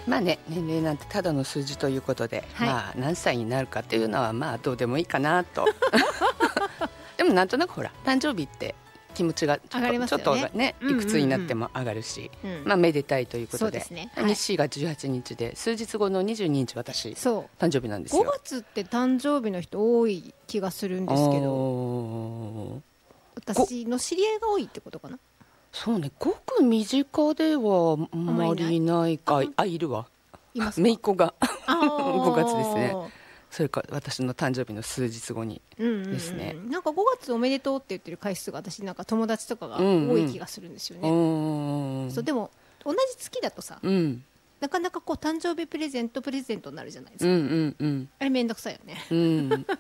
まあね、年齢なんてただの数字ということで、 はいまあ何歳になるかっていうのはまあどうでもいいかなとでもなんとなくほら誕生日って気持ちが上がりますよねちょっとね、 うんうんうんいくつになっても上がるし、 うんまあめでたいというこそうとで、 ですね、はい日誌が18日で数日後の22日私そう誕生日なんです 5 よ。 月って誕生日の人多い気がするんですけど、 おー私の知り合いが多いってことかな。 そうね、ごく身近ではあんまりいないか。 あいるわ、 いますか姪っ子が 5 5月ですね。それから私の誕生日の数日後にですね。 なんか5月おめでとうって言ってる回数が私なんか友達とかが多い気がするんですよね、そうでも同じ月だとさ、 うんなかなかこう誕生日プレゼントになるじゃないですか、 うんうんうんあれめんどくさいよね。 うん